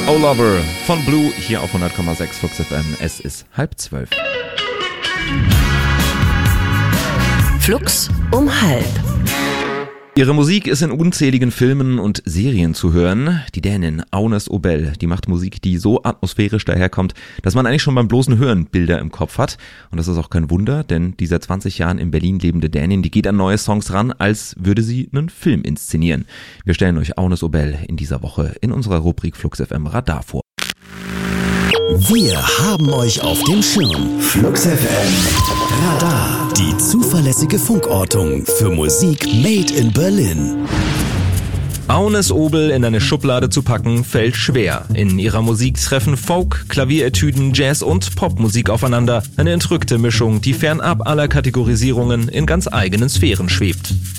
Oh Lover von Blue hier auf 100,6 Flux FM. Es ist 11:30. Flux um 11:30. Ihre Musik ist in unzähligen Filmen und Serien zu hören. Die Dänin Agnes Obel, die macht Musik, die so atmosphärisch daherkommt, dass man eigentlich schon beim bloßen Hören Bilder im Kopf hat. Und das ist auch kein Wunder, denn die seit 20 Jahren in Berlin lebende Dänin, die geht an neue Songs ran, als würde sie einen Film inszenieren. Wir stellen euch Agnes Obel in dieser Woche in unserer Rubrik Flux FM Radar vor. Wir haben euch auf dem Schirm. Flux FM Radar. Die zuverlässige Funkortung für Musik made in Berlin. Agnes Obel in eine Schublade zu packen, fällt schwer. In ihrer Musik treffen Folk, Klavieretüden, Jazz und Popmusik aufeinander. Eine entrückte Mischung, die fernab aller Kategorisierungen in ganz eigenen Sphären schwebt.